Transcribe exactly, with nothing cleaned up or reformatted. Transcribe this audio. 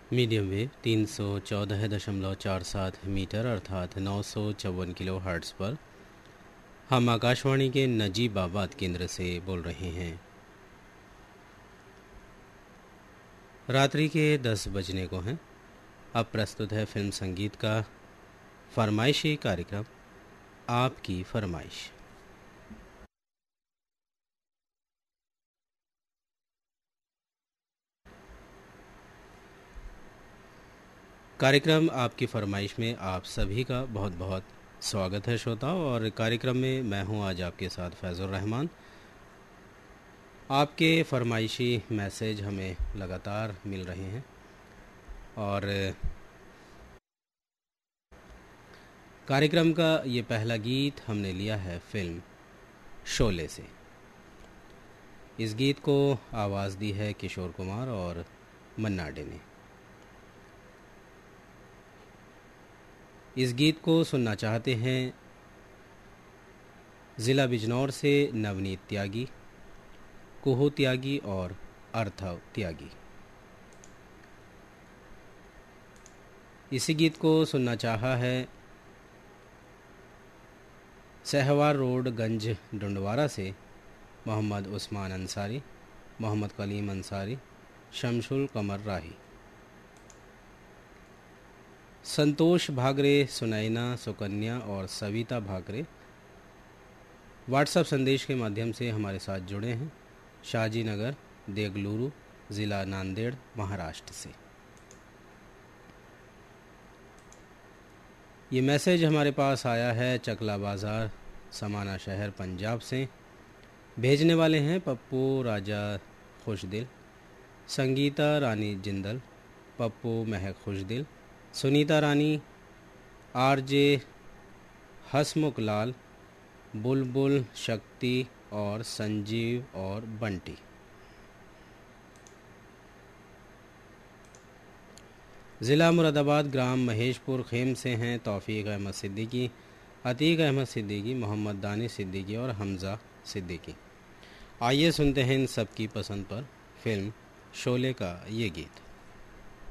Medium wave तीन सौ चौदह दशमलव चार सात मीटर अर्थात नौ सौ चौवन किलो हर्ट्ज़ पर हम आकाशवाणी के नजीबाबाद केंद्र से बोल रहे हैं। रात्रि के दस बजने को हैं। अब प्रस्तुत है फिल्म संगीत का फरमाइशी कार्यक्रम आपकी फरमाइश। कार्यक्रम आपकी फरमाइश में आप सभी का बहुत बहुत स्वागत है श्रोताओं। और कार्यक्रम में मैं हूं आज आपके साथ फैज़ुर रहमान। आपके फरमाइशी मैसेज हमें लगातार मिल रहे हैं और कार्यक्रम का ये पहला गीत हमने लिया है फिल्म शोले से। इस गीत को आवाज़ दी है किशोर कुमार और मन्ना डे ने। इस गीत को सुनना चाहते हैं ज़िला बिजनौर से नवनीत त्यागी, कुहू त्यागी और अर्थव त्यागी। इसी गीत को सुनना चाहा है सहवार रोड गंज डुंडवारा से मोहम्मद उस्मान अंसारी, मोहम्मद कलीम अंसारी, शमशुल कमर राही, संतोष भागरे, सुनैना, सुकन्या और सविता भागरे व्हाट्सएप संदेश के माध्यम से हमारे साथ जुड़े हैं शाहजी नगर, देगलुरु, ज़िला नांदेड़, महाराष्ट्र से। ये मैसेज हमारे पास आया है चकला बाज़ार, समाना शहर, पंजाब से। भेजने वाले हैं पप्पू राजा खुशदिल, संगीता रानी जिंदल, पप्पू महक खुशदिल, सुनीता रानी, आरजे हसमुख लाल, बुलबुल, शक्ति और संजीव और बंटी। ज़िला मुरादाबाद, ग्राम महेशपुर खेम से हैं तौफीक अहमद सिद्दीकी, अतीक अहमद सिद्दीकी, मोहम्मद दानी सिद्दीकी और हमज़ा सिद्दीकी। आइए सुनते हैं इन सब की पसंद पर फिल्म शोले का ये गीत।